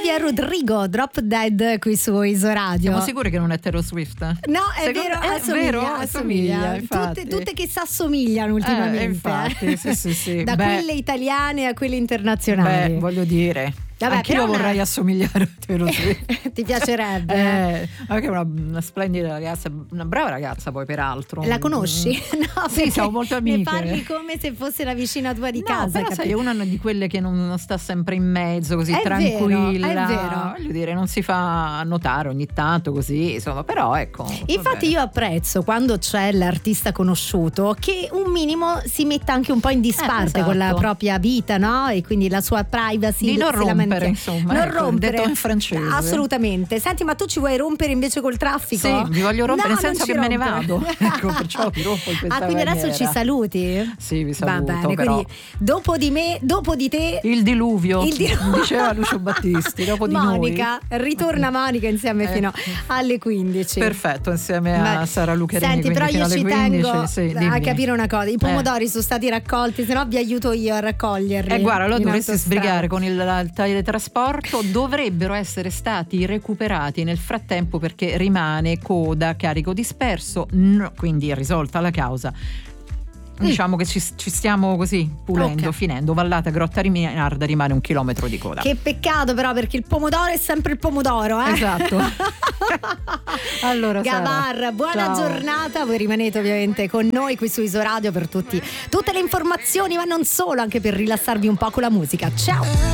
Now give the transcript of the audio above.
Olivia Rodrigo, Drop Dead qui su Iso Radio. Siamo sicuri che non è Taylor Swift? No, è vero, assomiglia. Tutte che si assomigliano ultimamente. Infatti, sì. Da quelle italiane a quelle internazionali. Voglio dire. Vabbè, anch'io vorrei assomigliare a Taylor Swift. Ti piacerebbe? Anche una splendida ragazza, una brava ragazza poi peraltro. La conosci? No, sì, siamo molto amiche. Ne parli come se fosse la vicina tua di casa. Però sai, è una di quelle che non sta sempre in mezzo così è tranquilla. Vero, è vero. Voglio dire, non si fa notare ogni tanto così, insomma, però ecco. Infatti io apprezzo quando c'è l'artista conosciuto che un minimo si metta anche un po' in disparte esatto. con la propria vita, no? E quindi la sua privacy. Di non rompere, insomma. Non rompere. Detto in francese. Assolutamente. Senti, ma tu ci vuoi rompere invece col traffico? Sì, vi voglio rompere nel senso che me ne rompere. vado. Ecco, perciò vi rompo in questa quindi maniera. adesso ci saluti? Sì, vi saluto. Va bene, però. quindi dopo di me, dopo di te il diluvio. Diceva Lucio Battisti, dopo di Monica, noi. ritorna Monica insieme fino alle 15. Perfetto, insieme a Sara Lucherini. Senti, però io ci 15, tengo a capire una cosa. I pomodori sono stati raccolti, se no vi aiuto io a raccoglierli. Guarda, allora dovresti sbrigare con il teletrasporto. Dovrebbero essere stati recuperati nel frattempo perché rimane coda, carico disperso, quindi è risolta la causa. Diciamo che ci stiamo così pulendo, finendo. Vallata Grotta Riminarda rimane 1 chilometro di coda. Che peccato però, perché il pomodoro è sempre il pomodoro, Esatto. Allora, Gavar, buona giornata. Voi rimanete ovviamente con noi qui su Iso Radio per tutte le informazioni, ma non solo, anche per rilassarvi un po' con la musica. Ciao.